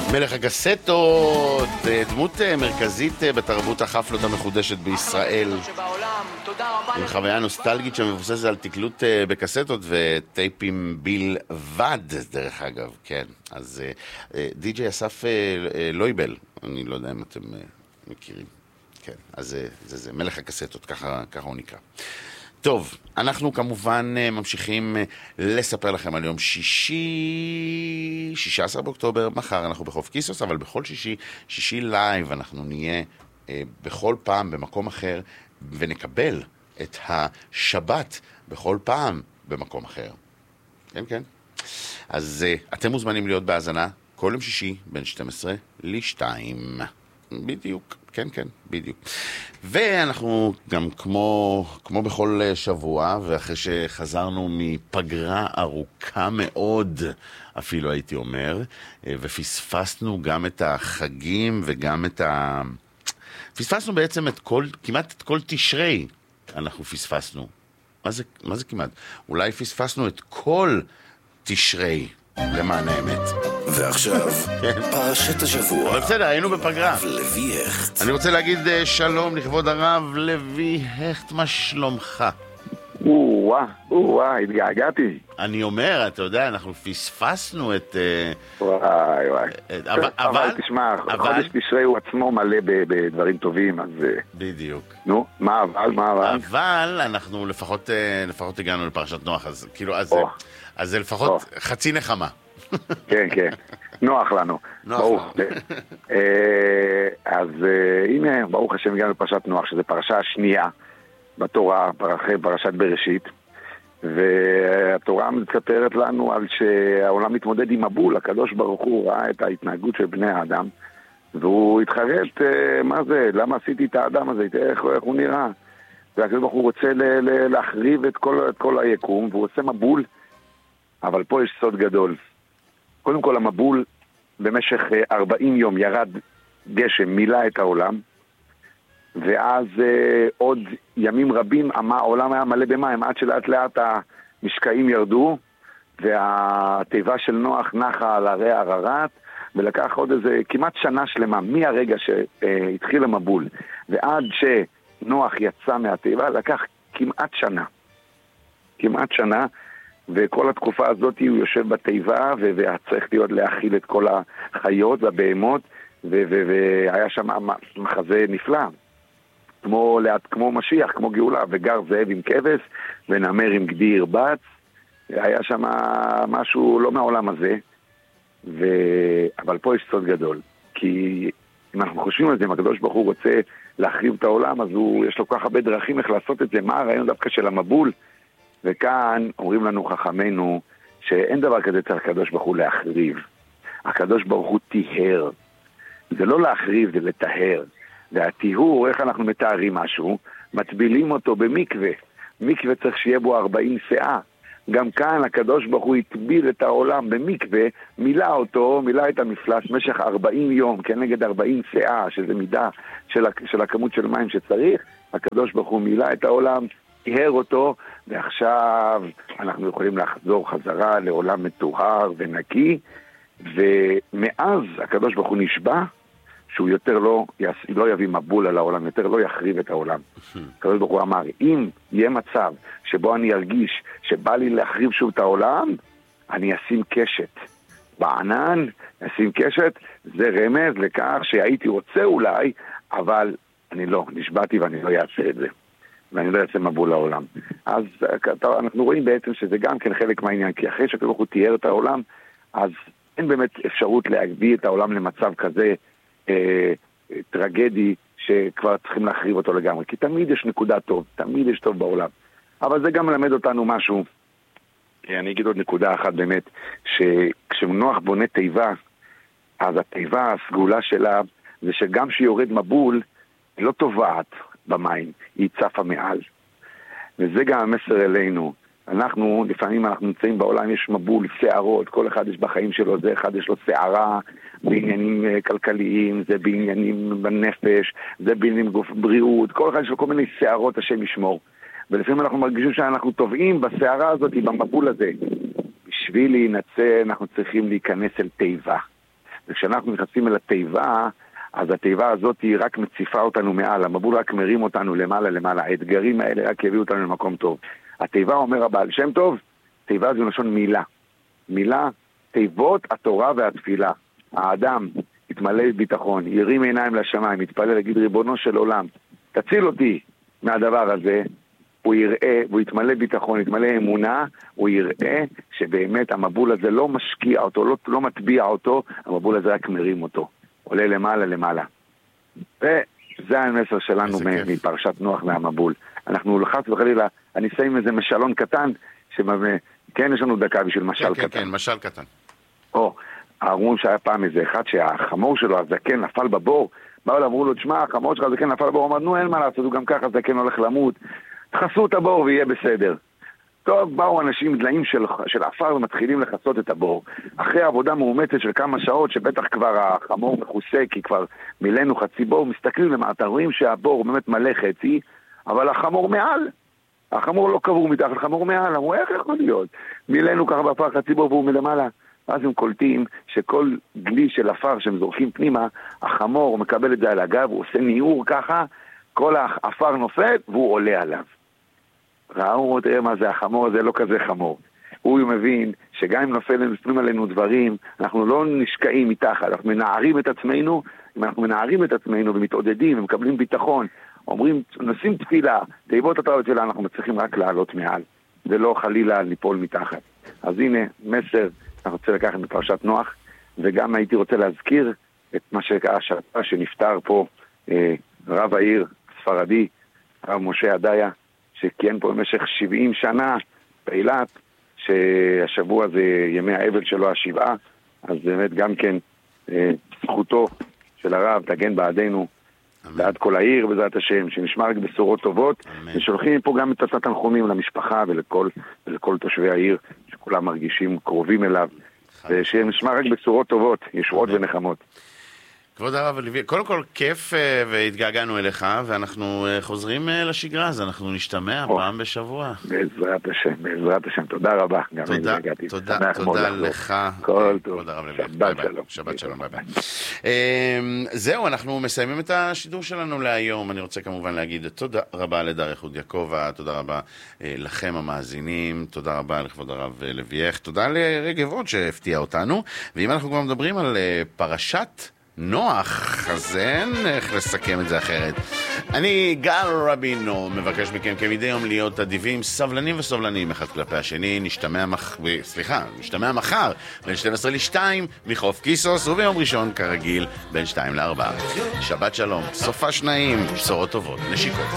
מלך הקסטות, דמות מרכזית בתרבות החפלות המחודשת בישראל, עם חוויה נוסטלגית שמבוססת על תקלות בקסטות וטייפים בלבד, דרך אגב, כן. אז די.ג'יי אסף לויבל, אני לא יודע אם אתם מכירים, כן. אז זה מלך הקסטות, ככה הוא נקרא. טוב, אנחנו כמובן ממשיכים לספר לכם על יום שישי, 16 באוקטובר, מחר אנחנו בחוף קיסוס, אבל בכל שישי לייב אנחנו נהיה בכל פעם במקום אחר, ונקבל את השבת בכל פעם במקום אחר. כן, כן. אז אתם מוזמנים להיות בהאזנה כל יום שישי בין 12 ל-2. בדיוק, כן, כן, בדיוק. ואנחנו גם כמו בכל שבוע, ואחרי שחזרנו מפגרה ארוכה מאוד, אפילו הייתי אומר, ופספסנו גם את החגים וגם פספסנו בעצם כמעט את כל תשרי אנחנו פספסנו. מה זה כמעט? אולי פספסנו את כל תשרי, למען האמת. ועכשיו, פרשת השבוע. אבל בסדר, היינו בפגרה. הרב לוי הכט. אני רוצה להגיד שלום לכבוד הרב לוי הכט, מה שלומך? התגעגעתי. אני אומר, אתה יודע, אנחנו פספסנו את... וואי. אבל תשמע, חודש תשרי הוא עצמו מלא בדברים טובים, אז... בדיוק. נו, מה אבל? אבל אנחנו לפחות הגענו לפרשת נוח, אז כאילו, אז זה לפחות חצי נחמה. כן, כן. נוח לנו. ברוך. אז הנה, ברוך השם הגענו לפרשת נוח, שזו פרשה השנייה בתורה, פרשת בראשית, והתורה מספרת לנו על שהעולם מתמודד עם מבול. הקדוש ברוך הוא ראה את ההתנהגות של בני האדם, והוא התחרט, מה זה, למה עשיתי את האדם הזה, איך הוא נראה. והקדוש ברוך הוא רוצה להחריב את כל היקום, והוא עושה מבול, אבל פה יש סוד גדול. קודם כל המבול במשך 40 יום ירד גשם, מילא את העולם, ואז עוד ימים רבים העולם היה מלא במים, עד שלאט לאט המשקעים ירדו, והטבע של נוח נחה על הרי עררת, ולקח עוד איזה כמעט שנה שלמה, מהרגע שהתחיל המבול, ועד שנוח יצא מהטבע, לקח כמעט שנה, וכל התקופה הזאת הוא יושב בתיבה, וצריך להיות להכיל את כל החיות והבהמות, והיה שם מחזה נפלא, כמו משיח, כמו גאולה, וגר זאב עם כבש, ונמר עם גדי ירבץ. היה שם משהו לא מהעולם הזה, אבל פה יש סוד גדול, כי אם אנחנו חושבים על זה, אם הקדוש ברוך הוא רוצה להחריב את העולם, אז יש לו כל כך הרבה דרכים איך לעשות את זה. מה הרעיון דווקא של המבול? וכאן אומרים לנו חכמינו שאין דבר כזה צריך הקדוש ברוך הוא להחריב. הקדוש ברוך הוא טיהר. זה לא להחריב, זה לטהר. והטיהור, איך אנחנו מתארים משהו? מטבילים אותו במקווה. מקווה צריך שיהיה בו 40 שאה. גם כאן הקדוש ברוך הוא הטביל את העולם במקווה, מילא את המפלס במשך 40 יום, כנגד 40 שאה, שזה מידה של הכמות של מים שצריך. הקדוש ברוך הוא מילא את העולם, טיהר אותו, ועכשיו אנחנו יכולים לחזור חזרה לעולם מטוהר ונקי, ומאז הקדוש ברוך הוא נשבע שהוא יותר לא יביא מבול על העולם, יותר לא יחריב את העולם. הקדוש ברוך הוא אמר, אם יהיה מצב שבו אני ארגיש שבא לי להחריב שוב את העולם, אני אשים קשת בענן, אשים קשת, זה רמז לכך שהייתי רוצה אולי, אבל אני לא, נשבעתי ואני לא אעשה את זה. ואני לא אעשה מבול לעולם. אז אנחנו רואים בעצם שזה גם כן חלק מהעניין, כי אחרי שהקדוש ברוך הוא תיאר את העולם, אז אין באמת אפשרות להביא את העולם למצב כזה טרגדי, שכבר צריכים להחריב אותו לגמרי, כי תמיד יש נקודה טוב, תמיד יש טוב בעולם. אבל זה גם מלמד אותנו משהו, אני אגיד עוד נקודה אחת באמת, שכשנוח בונה תיבה, אז התיבה, הסגולה שלה, זה שגם שיורד מבול, היא לא טובעת במים, היא צפה מעל. וזה גם המסר אלינו. לפעמים אנחנו נמצאים בעולם, יש מבול, שערות, כל אחד יש בחיים שלו, זה אחד יש לו שערה בעניינים כלכליים, זה בעניינים בנפש, זה בעניינים גוף בריאות, כל אחד יש לו כל מיני שערות, השם ישמור. ולפעמים אנחנו מרגישים שאנחנו טובעים בשערה הזאת, במבול הזה. בשביל להינצל, אנחנו צריכים להיכנס אל תיבה. וכשאנחנו נכנסים אל התיבה, אז התיבה הזאת היא רק מציפה אותנו מעל, המבול רק מרים אותנו למעלה, האתגרים האלה רק יביאו אותנו למקום טוב. התיבה אומר הבעל שם טוב, תיבה זו לשון מילה, תיבות התורה והתפילה. האדם יתמלא ביטחון, ירים עיניים לשמיים, יתפלל, יגיד ריבונו של עולם, תציל אותי מהדבר הזה, הוא יראה, והוא יתמלא ביטחון, יתמלא אמונה, הוא יראה שבאמת המבול הזה לא משקיע אותו, לא מטביע אותו, המבול הזה רק מרים אותו, עולה למעלה. וזה המסר שלנו מפרשת נוח מהמבול. אנחנו לחץ וחלילה, אני אסיים איזה משלון קטן, כן, יש לנו דקה בשביל משל קטן. כן, משל קטן. אומרים שהיה פעם איזה אחד שהחמור שלו, הזקן, נפל בבור, באו לו, אמרו לו, תשמע, החמור שלך הזקן נפל בבור, אמר, נו, אין מה לעשות, הוא גם ככה, הזקן הולך למות, תחסו את הבור ויהיה בסדר. טוב, באו אנשים דליים של אפר ומתחילים לחסות את הבור. אחרי עבודה מאומצת של כמה שעות, שבטח כבר החמור מכוסה, כי כבר מילאנו חצי בור, מסתכלים למטה, רואים שהבור באמת מלא חצי, אבל החמור מעל. החמור לא קבור מתחת, החמור מעל, אמרו, איך יכול להיות? מילאנו ככה באפר חצי בור והוא מלמעלה. אז הם קולטים שכל גלי של אפר שהם זורקים פנימה, החמור מקבל את זה על הגב, הוא עושה ניעור ככה, כל האפר נופל והוא עולה עליו. ראו, תראה מה זה, החמור הזה לא כזה חמור. הוא מבין שגם אם נופלים עלינו דברים, אנחנו לא נשקעים מתחת, אנחנו מנערים את עצמנו, אם אנחנו מנערים את עצמנו ומתעודדים ומקבלים ביטחון, אומרים, נשים תפילה, תיבות התורה שלה, אנחנו מצליחים רק לעלות מעל, ולא חלילה ליפול מתחת. אז הנה, מסר, אנחנו רוצים לקחת מפרשת נוח, וגם הייתי רוצה להזכיר את מה שהשעתה שנפטר פה רב העיר ספרדי, הרב משה עדיה, שכיהן פה במשך 70 שנה באילת, שהשבוע זה ימי האבל שלו השבעה, אז באמת גם כן זכותו של הרב תגן בעדינו, בעד כל העיר בעזרת השם, שנשמע רק בשורות טובות, ושולחים פה גם את התנחומים למשפחה ולכל תושבי העיר, שכולם מרגישים קרובים אליו, ושנשמע רק בשורות טובות, ישועות ונחמות. כבוד הרב אליבי, קודם כל כיף והתגעגענו אליך, ואנחנו חוזרים לשגרה, אז אנחנו נשתמע פעם בשבוע. בעזרת השם, תודה רבה. תודה לך. כל טוב. כבוד הרב אליבי. שבת שלום, ביי ביי. זהו, אנחנו מסיימים את השידור שלנו להיום. אני רוצה כמובן להגיד תודה רבה לדר יחוד יעקב, תודה רבה לכם המאזינים, תודה רבה לכבוד הרב לוייך, תודה לרגב עוד שהפתיע אותנו, ואם אנחנו כבר מדברים על פרשת נוח, אז אין איך לסכם את זה אחרת. אני גל רבינו מבקש מכם כמדי יום להיות אדיבים, סבלנים וסובלנים אחד כלפי השני. נשתמע מחר בין 12 ל-2 מחוף כיסוס, וביום ראשון כרגיל בין 2 ל-4. שבת שלום, סופה שניים, בשורות טובות, נשיקות.